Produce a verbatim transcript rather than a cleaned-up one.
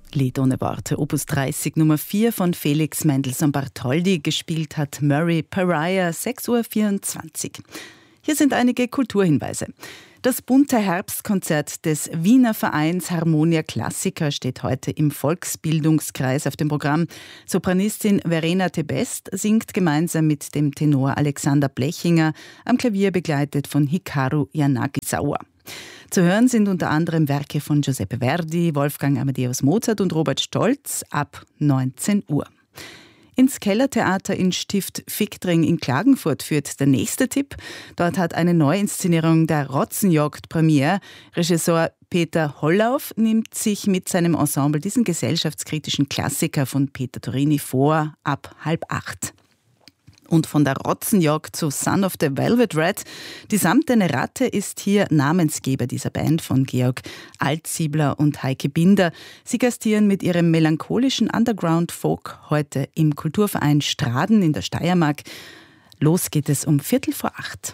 Lied ohne Worte, Opus dreißig, Nummer vier von Felix Mendelssohn Bartholdy, gespielt hat Murray Pariah, sechs Uhr vierundzwanzig. Hier sind einige Kulturhinweise. Das bunte Herbstkonzert des Wiener Vereins Harmonia Classica steht heute im Volksbildungskreis auf dem Programm. Sopranistin Verena Tebest singt gemeinsam mit dem Tenor Alexander Blechinger, am Klavier begleitet von Hikaru Yanagisawa. Zu hören sind unter anderem Werke von Giuseppe Verdi, Wolfgang Amadeus Mozart und Robert Stolz ab neunzehn Uhr. Ins Kellertheater in Stift Fickdring in Klagenfurt führt der nächste Tipp. Dort hat eine Neuinszenierung der Rotzenjagd Premiere. Regisseur Peter Hollauf nimmt sich mit seinem Ensemble diesen gesellschaftskritischen Klassiker von Peter Turini vor, ab halb acht. Und von der Rotzenjagd zu Son of the Velvet Red. Die Samtene Ratte ist hier Namensgeber dieser Band von Georg Altsiebler und Heike Binder. Sie gastieren mit ihrem melancholischen Underground-Folk heute im Kulturverein Straden in der Steiermark. Los geht es um Viertel vor acht.